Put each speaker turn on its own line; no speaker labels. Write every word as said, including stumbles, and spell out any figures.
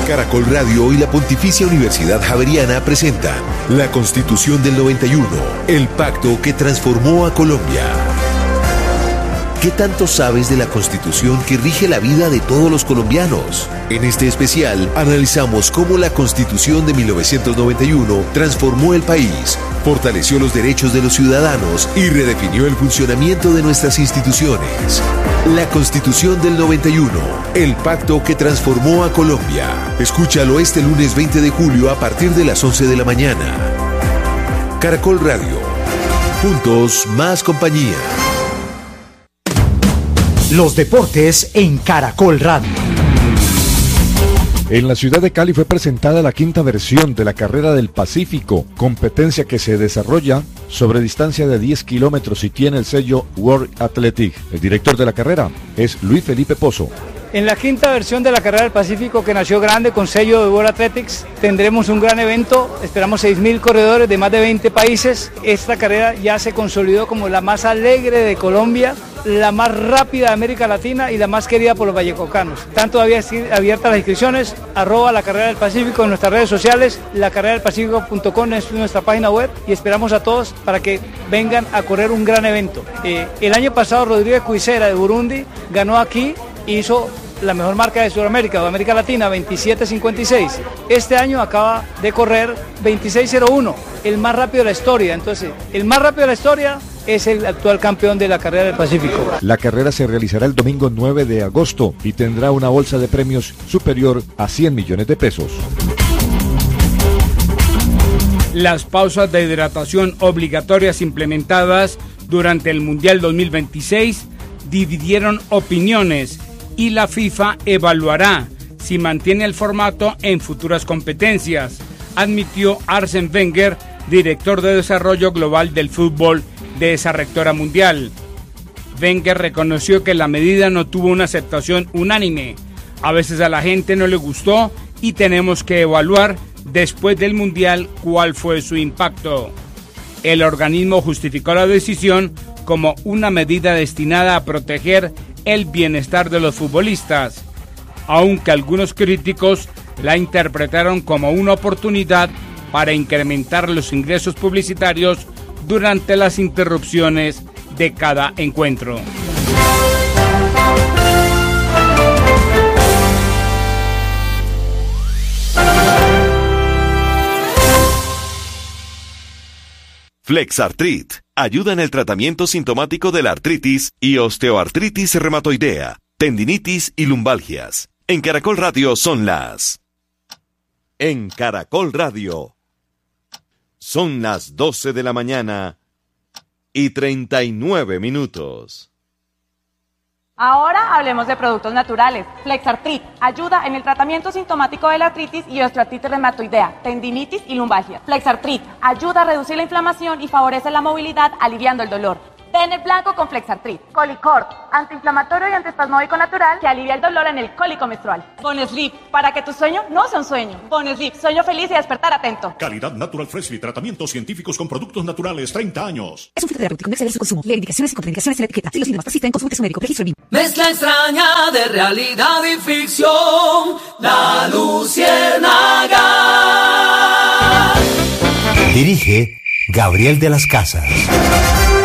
Caracol Radio y la Pontificia Universidad Javeriana presentan La Constitución del noventa y uno, el pacto que transformó a Colombia. ¿Qué tanto sabes de la Constitución que rige la vida de todos los colombianos? En este especial analizamos cómo la Constitución de mil novecientos noventa y uno transformó el país, fortaleció los derechos de los ciudadanos y redefinió el funcionamiento de nuestras instituciones. La Constitución del noventa y uno, el pacto que transformó a Colombia. Escúchalo este lunes veinte de julio a partir de las once de la mañana. Caracol Radio. Juntos, más compañía.
Los deportes en Caracol Radio.
En la ciudad de Cali fue presentada la quinta versión de la Carrera del Pacífico, competencia que se desarrolla sobre distancia de diez kilómetros y tiene el sello World Athletic. El director de la carrera es Luis Felipe Pozo.
En la quinta versión de la Carrera del Pacífico, que nació grande con sello de World Athletics, tendremos un gran evento, esperamos seis mil corredores de más de veinte países. Esta carrera ya se consolidó como la más alegre de Colombia, la más rápida de América Latina y la más querida por los vallecocanos. Están todavía abiertas las inscripciones, arroba la Carrera del Pacífico en nuestras redes sociales, la carrera del pacífico punto com es nuestra página web y esperamos a todos para que vengan a correr un gran evento. Eh, el año pasado Rodríguez Cuisera de Burundi ganó aquí, hizo la mejor marca de Sudamérica o América Latina, veintisiete cincuenta y seis. Este año acaba de correr veintiséis cero uno, el más rápido de la historia. Entonces, el más rápido de la historia es el actual campeón de la Carrera del Pacífico.
La carrera se realizará el domingo nueve de agosto y tendrá una bolsa de premios superior a cien millones de pesos.
Las pausas de hidratación obligatorias implementadas durante el Mundial dos mil veintiséis dividieron opiniones y la FIFA evaluará si mantiene el formato en futuras competencias, admitió Arsène Wenger, director de desarrollo global del fútbol de esa rectora mundial. Wenger reconoció que la medida no tuvo una aceptación unánime. A veces a la gente no le gustó y tenemos que evaluar después del mundial cuál fue su impacto. El organismo justificó la decisión como una medida destinada a proteger el bienestar de los futbolistas, aunque algunos críticos la interpretaron como una oportunidad para incrementar los ingresos publicitarios durante las interrupciones de cada encuentro.
Flexartrit ayuda en el tratamiento sintomático de la artritis y osteoartritis reumatoidea, tendinitis y lumbalgias. En Caracol Radio son las... En Caracol Radio son las doce de la mañana y treinta y nueve minutos.
Ahora hablemos de productos naturales. Flexartrit ayuda en el tratamiento sintomático de la artritis y osteoartritis reumatoidea, tendinitis y lumbalgia. Flexartrit ayuda a reducir la inflamación y favorece la movilidad, aliviando el dolor. Ten el blanco con Flexartrit. Colicort, antiinflamatorio y antiespasmódico natural que alivia el dolor en el cólico menstrual. Bonesleep, para que tu sueño no sea un sueño. Bonesleep, sueño feliz y despertar atento.
Calidad Natural Freshly, tratamientos científicos con productos naturales, treinta años.
Es un filtro terapéutico, no exceder su consumo. Lee indicaciones y contraindicaciones en la etiqueta. Si los síntomas persisten, consulte a su médico. Registro B I M.
Mezcla extraña de realidad y ficción, La Luciérnaga.
Dirige Gabriel de las Casas.